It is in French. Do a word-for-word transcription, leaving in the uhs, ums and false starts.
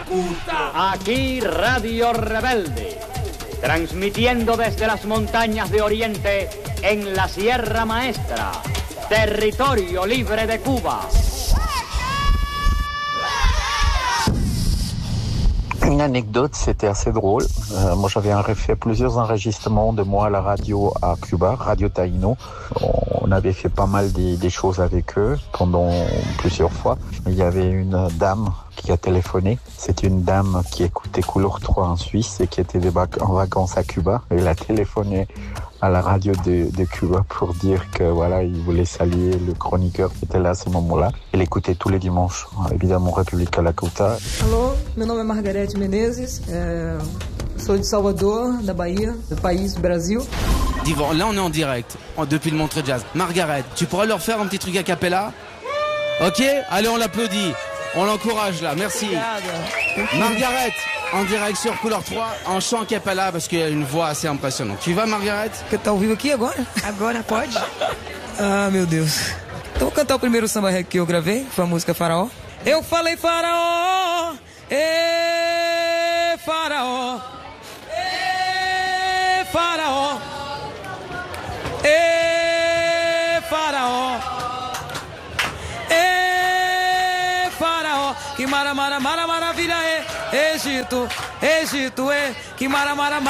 Aquí Radio Rebelde, transmitiendo desde las montañas de Oriente en la Sierra Maestra, territorio libre de Cuba. Une anecdote, c'était assez drôle. Euh, moi, j'avais fait plusieurs enregistrements de moi à la radio à Cuba, Radio Taíno. On avait fait pas mal des, des choses avec eux pendant plusieurs fois. Il y avait une dame qui a téléphoné. C'est une dame qui écoutait Couleur trois en Suisse et qui était en vacances à Cuba. Elle a téléphoné à la radio de, de Cuba pour dire que voilà, il voulait saluer le chroniqueur qui était là à ce moment-là. Elle écoutait tous les dimanches, évidemment, République à la Cauta. Alô, meu nome é Margarete Menezes, é, sou de Salvador, da Bahia, do país Brasil. Divan, là on est en direct, depuis le Montreux Jazz. Margaret, tu pourrais leur faire un petit truc a cappella? Ok, allez, on l'applaudit, on l'encourage là, merci. Margaret, en direct sur Couleur trois, en chant a cappella, parce qu'il a une voix assez impressionnante. Tu vas, Margaret? Que tá ao vivo aqui agora? Agora pode? Ah, meu Deus. Então vou cantar o primeiro samba reggae que eu gravei, foi a música Faraó. Eu falei Faraó, ê Faraó, ê Faraó, ê Faraó, ê Faraó, que mara mara mara maravilha é Egito, Egito é que mara mara